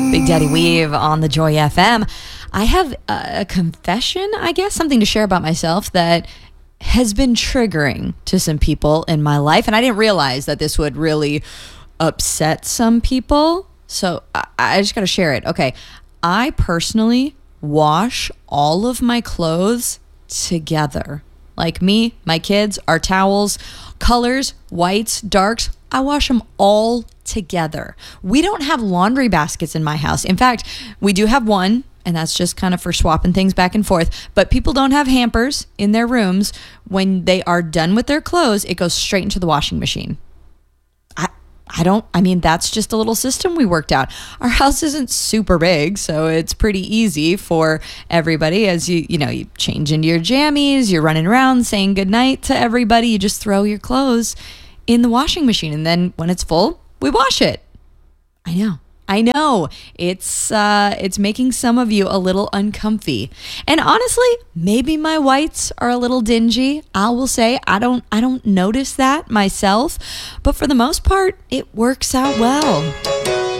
Big Daddy Weave on the Joy FM. I have a confession, I guess, something to share about myself that has been triggering to some people in my life. And I didn't realize that this would really upset some people. So I just got to share it. Okay. I personally wash all of my clothes together. Like me, my kids, our towels, colors, whites, darks, I wash them all together. We don't have laundry baskets in my house. In fact, we do have one, and that's just kind of for swapping things back and forth. But people don't have hampers in their rooms. When they are done with their clothes, it goes straight into the washing machine. That's just a little system we worked out. Our house isn't super big, so it's pretty easy for everybody. As you change into your jammies, you're running around saying goodnight to everybody. You just throw your clothes in the washing machine, and then when it's full, we wash it. I know. It's making some of you a little uncomfy. And honestly, maybe my whites are a little dingy. I will say I don't notice that myself, but for the most part, it works out well.